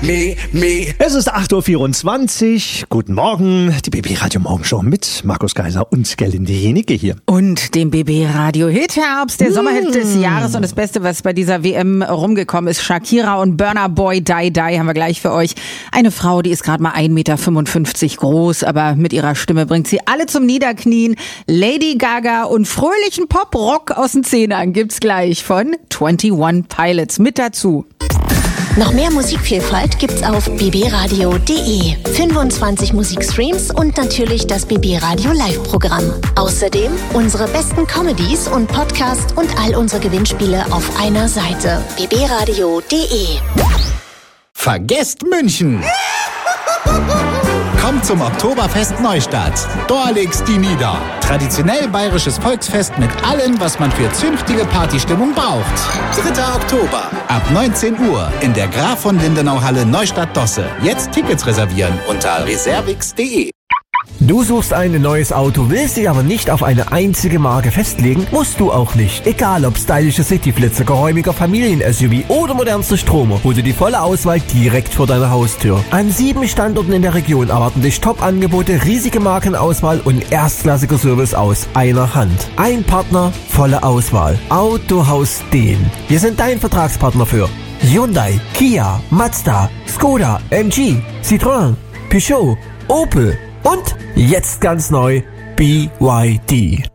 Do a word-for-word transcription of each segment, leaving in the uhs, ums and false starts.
me, me. Es ist acht Uhr vierundzwanzig. Guten Morgen. Die B B Radio Morgenshow mit Markus Kaiser und Gerlinde Jenike hier. Und dem B B Radio Hit Herbst, der mmh. Sommerhit des Jahres. Und das Beste, was bei dieser W M rumgekommen ist, Shakira und Burna Boy, Die Die, haben wir gleich für euch. Eine Frau, die ist gerade mal ein Meter fünfundfünfzig groß, aber mit ihrer Stimme bringt sie alle zum Niederknien. Lady Gaga und fröhlichen Pop-Rock aus den Zehnern gibt's gleich von einundzwanzig Pilots mit dazu. Noch mehr Musikvielfalt gibt's auf b b radio punkt d e. fünfundzwanzig Musikstreams und natürlich das B B Radio Live-Programm. Außerdem unsere besten Comedies und Podcasts und all unsere Gewinnspiele auf einer Seite. b b radio punkt d e. Vergesst München! Kommt zum Oktoberfest Neustadt. Da legt's die nieder. Traditionell bayerisches Volksfest mit allem, was man für zünftige Partystimmung braucht. dritter Oktober ab neunzehn Uhr in der Graf von Lindenau Halle Neustadt-Dosse. Jetzt Tickets reservieren unter reservix punkt d e. Du suchst ein neues Auto, willst dich aber nicht auf eine einzige Marke festlegen? Musst du auch nicht. Egal ob stylische Cityflitzer, geräumiger Familien-S U V oder modernster Stromer, hol dir die volle Auswahl direkt vor deiner Haustür. An sieben Standorten in der Region erwarten dich Top-Angebote, riesige Markenauswahl und erstklassiger Service aus einer Hand. Ein Partner, volle Auswahl. Autohaus Dehn. Wir sind dein Vertragspartner für Hyundai, Kia, Mazda, Skoda, M G, Citroën, Peugeot, Opel und jetzt ganz neu B Y D.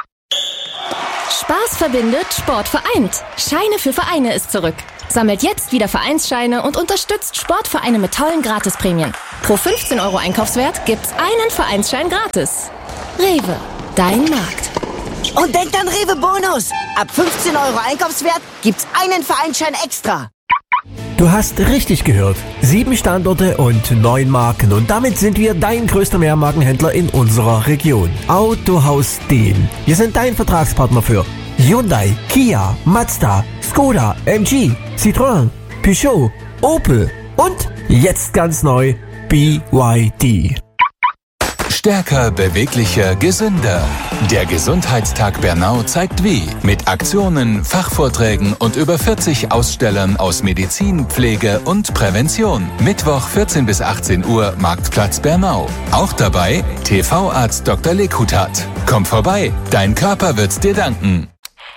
Spaß verbindet, Sport vereint. Scheine für Vereine ist zurück. Sammelt jetzt wieder Vereinsscheine und unterstützt Sportvereine mit tollen Gratisprämien. Pro fünfzehn Euro Einkaufswert gibt's einen Vereinsschein gratis. Rewe, dein Markt. Und denkt an Rewe Bonus. Ab fünfzehn Euro Einkaufswert gibt's einen Vereinsschein extra. Du hast richtig gehört. Sieben Standorte und neun Marken. Und damit sind wir dein größter Mehrmarkenhändler in unserer Region. Autohaus Dehn. Wir sind dein Vertragspartner für Hyundai, Kia, Mazda, Skoda, M G, Citroën, Peugeot, Opel und jetzt ganz neu B Y D. Stärker, beweglicher, gesünder. Der Gesundheitstag Bernau zeigt wie. Mit Aktionen, Fachvorträgen und über vierzig Ausstellern aus Medizin, Pflege und Prävention. Mittwoch vierzehn bis achtzehn Uhr, Marktplatz Bernau. Auch dabei T V-Arzt Doktor Lekutat. Komm vorbei, dein Körper wird's dir danken.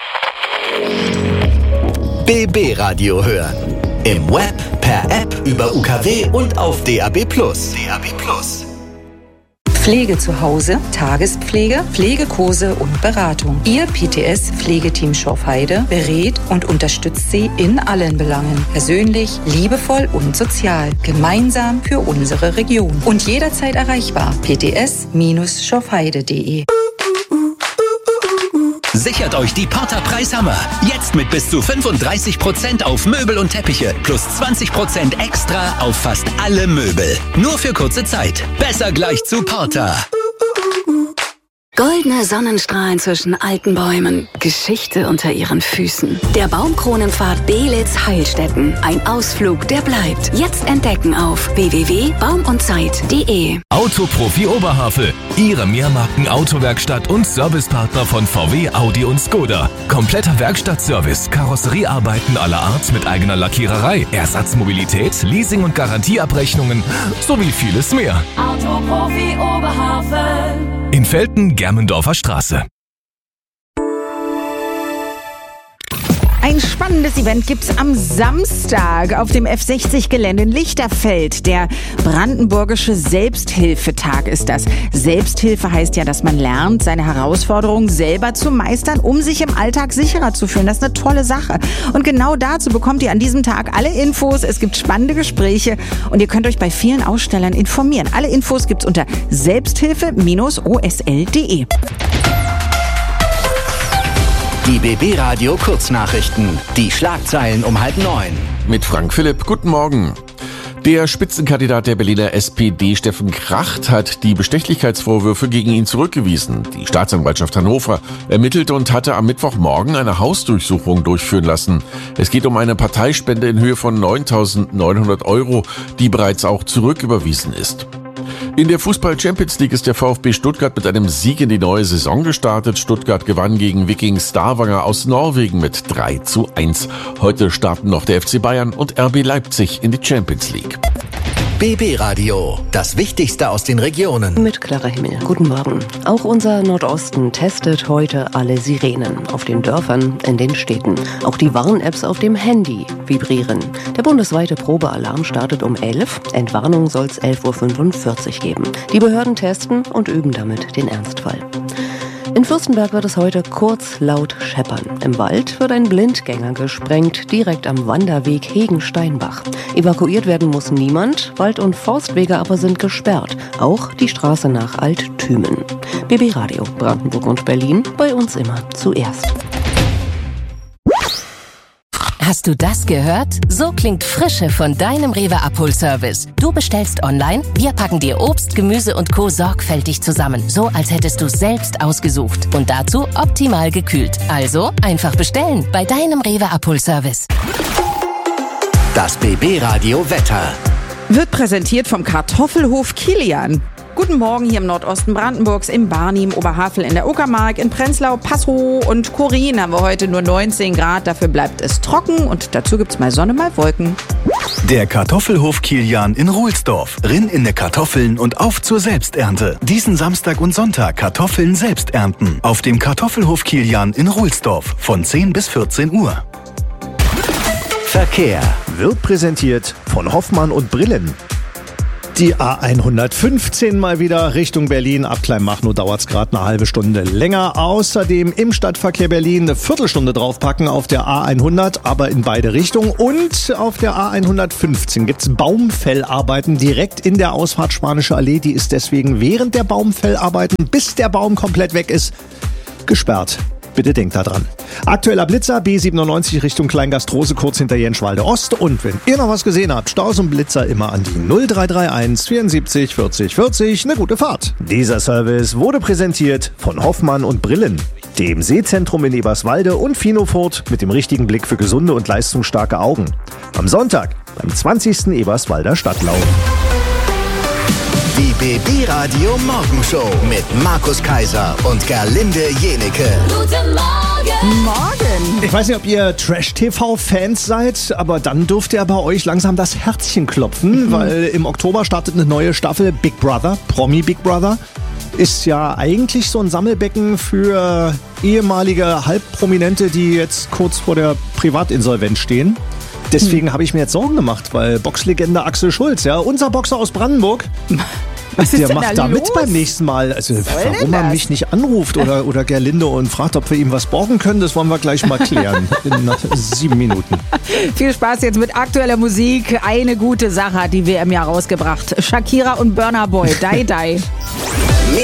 B B Radio hören. Im Web, per App, über U K W und auf D A B plus. D A B plus. Pflege zu Hause, Tagespflege, Pflegekurse und Beratung. Ihr P T S-Pflegeteam Schorfheide berät und unterstützt Sie in allen Belangen. Persönlich, liebevoll und sozial. Gemeinsam für unsere Region. Und jederzeit erreichbar. p t s schorfheide punkt d e. Sichert euch die Porta Preishammer. Jetzt mit bis zu fünfunddreißig Prozent auf Möbel und Teppiche. Plus zwanzig Prozent extra auf fast alle Möbel. Nur für kurze Zeit. Besser gleich zu Porta. Goldene Sonnenstrahlen zwischen alten Bäumen. Geschichte unter ihren Füßen. Der Baumkronenpfad Belitz-Heilstätten. Ein Ausflug, der bleibt. Jetzt entdecken auf w w w punkt baum und zeit punkt d e. Autoprofi Oberhavel. Ihre Mehrmarken-Autowerkstatt und Servicepartner von V W, Audi und Skoda. Kompletter Werkstattservice, Karosseriearbeiten aller Art mit eigener Lackiererei, Ersatzmobilität, Leasing- und Garantieabrechnungen sowie vieles mehr. Autoprofi Oberhavel. In Velten, Germendorfer Straße. Ein spannendes Event gibt's am Samstag auf dem F sechzig Gelände in Lichterfeld. Der Brandenburgische Selbsthilfetag ist das. Selbsthilfe heißt ja, dass man lernt, seine Herausforderungen selber zu meistern, um sich im Alltag sicherer zu fühlen. Das ist eine tolle Sache. Und genau dazu bekommt ihr an diesem Tag alle Infos. Es gibt spannende Gespräche und ihr könnt euch bei vielen Ausstellern informieren. Alle Infos gibt's unter selbsthilfe o s l punkt d e. Die B B Radio Kurznachrichten. Die Schlagzeilen um halb neun. Mit Frank Philipp. Guten Morgen. Der Spitzenkandidat der Berliner S P D, Steffen Kracht, hat die Bestechlichkeitsvorwürfe gegen ihn zurückgewiesen. Die Staatsanwaltschaft Hannover ermittelte und hatte am Mittwochmorgen eine Hausdurchsuchung durchführen lassen. Es geht um eine Parteispende in Höhe von neuntausendneunhundert Euro, die bereits auch zurücküberwiesen ist. In der Fußball-Champions League ist der VfB Stuttgart mit einem Sieg in die neue Saison gestartet. Stuttgart gewann gegen Viking Stavanger aus Norwegen mit drei zu eins. Heute starten noch der F C Bayern und R B Leipzig in die Champions League. B B Radio, das Wichtigste aus den Regionen. Mit klarer Himmel. Guten Morgen. Auch unser Nordosten testet heute alle Sirenen. Auf den Dörfern, in den Städten. Auch die Warn-Apps auf dem Handy vibrieren. Der bundesweite Probealarm startet um elf. Entwarnung soll es elf Uhr fünfundvierzig geben. Die Behörden testen und üben damit den Ernstfall. In Fürstenberg wird es heute kurz laut scheppern. Im Wald wird ein Blindgänger gesprengt, direkt am Wanderweg Hegen-Steinbach. Evakuiert werden muss niemand, Wald- und Forstwege aber sind gesperrt. Auch die Straße nach Alt-Thümen. B B Radio, Brandenburg und Berlin, bei uns immer zuerst. Hast du das gehört? So klingt Frische von deinem Rewe Abholservice. Du bestellst online, wir packen dir Obst, Gemüse und Co. sorgfältig zusammen. So, als hättest du es selbst ausgesucht. Und dazu optimal gekühlt. Also einfach bestellen bei deinem Rewe Abholservice. Das B B Radio Wetter. Wird präsentiert vom Kartoffelhof Kilian. Guten Morgen hier im Nordosten Brandenburgs, im Barnim, Oberhavel, in der Uckermark, in Prenzlau, Passow und Chorin haben wir heute nur neunzehn Grad. Dafür bleibt es trocken und dazu gibt's mal Sonne, mal Wolken. Der Kartoffelhof Kilian in Ruhlsdorf. Rinn in der Kartoffeln und auf zur Selbsternte. Diesen Samstag und Sonntag Kartoffeln selbst ernten. Auf dem Kartoffelhof Kilian in Ruhlsdorf von zehn bis vierzehn Uhr. Verkehr wird präsentiert von Hoffmann und Brillen. Die A hundertfünfzehn mal wieder Richtung Berlin. Ab Kleinmachnow dauert es gerade eine halbe Stunde länger. Außerdem im Stadtverkehr Berlin eine Viertelstunde draufpacken auf der A hundert, aber in beide Richtungen. Und auf der A hundertfünfzehn gibt es Baumfellarbeiten direkt in der Ausfahrt Spanische Allee. Die ist deswegen während der Baumfellarbeiten, bis der Baum komplett weg ist, gesperrt. Bitte denkt da dran. Aktueller Blitzer, B siebenundneunzig Richtung Kleingastrose, kurz hinter Jenschwalde Ost. Und wenn ihr noch was gesehen habt, Staus und Blitzer immer an die null drei drei eins vierundsiebzig vierzig vierzig. Eine gute Fahrt. Dieser Service wurde präsentiert von Hoffmann und Brillen, dem Sehzentrum in Eberswalde und Finofurt mit dem richtigen Blick für gesunde und leistungsstarke Augen. Am Sonntag beim zwanzigsten Eberswalder Stadtlauf. Die B B Radio Morgenshow mit Markus Kaiser und Gerlinde Jenike. Guten Morgen. Morgen. Ich weiß nicht, ob ihr Trash-T V-Fans seid, aber dann dürfte ja bei euch langsam das Herzchen klopfen, mhm. weil im Oktober startet eine neue Staffel Big Brother, Promi Big Brother. Ist ja eigentlich so ein Sammelbecken für ehemalige Halbprominente, die jetzt kurz vor der Privatinsolvenz stehen. Deswegen hm. habe ich mir jetzt Sorgen gemacht, weil Boxlegende Axel Schulz, ja, unser Boxer aus Brandenburg, Was der ist macht denn da, da mit los? beim nächsten Mal. Also Was soll warum denn er das? mich nicht anruft oder, oder Gerlinde und fragt, ob wir ihm was borgen können, das wollen wir gleich mal klären in sieben Minuten. Viel Spaß jetzt mit aktueller Musik. Eine gute Sache hat die W M ja rausgebracht. Shakira und Burna Boy, Die Die.